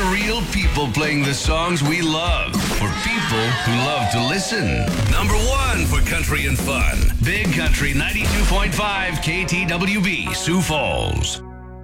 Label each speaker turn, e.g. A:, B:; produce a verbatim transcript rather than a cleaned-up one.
A: real people playing the songs we love for people who love to listen. Number one for country and fun. Big Country ninety-two point five K T W B, Sioux Falls.